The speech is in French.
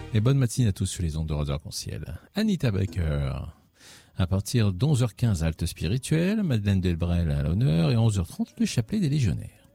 Et bonne matinée à tous sur les ondes de Radio Arc-en-Ciel. Anita Baker. À partir d'11h15, halte spirituelle, Madeleine Delbrel à l'honneur et 11h30, le chapelet des légionnaires.